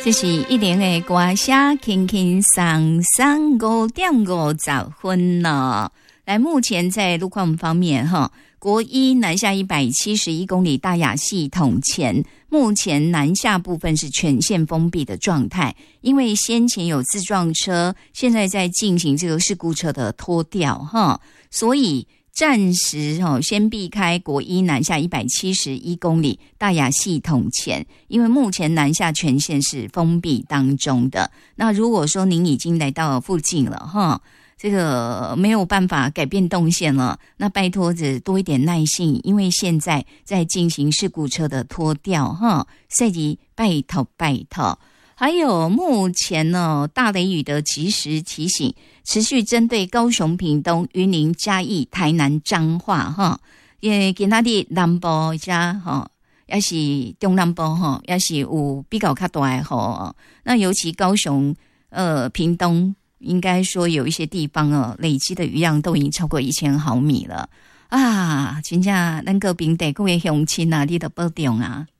这是一连的歌声，轻轻松松5:50了。来，目前在路况方面，国一南下171公里大雅系统前，目前南下部分是全线封闭的状态，因为先前有自撞车，现在在进行这个事故车的拖吊，所以暂时先避开国一南下171公里大雅系统前，因为目前南下全线是封闭当中的。那如果说您已经来到附近了这个没有办法改变动线了，那拜托着多一点耐性，因为现在在进行事故车的拖吊赛季拜托。还有目前呢，大雷雨的及时提醒持续针对高雄、屏东、云林、嘉义、台南、彰化也今仔日南部加也是中南部也是有比较较大的雨那尤其高雄屏东应该说有一些地方累积的雨量都已经超过1000毫米了啊！真正咱个平地各位乡亲啊，你都保重啊！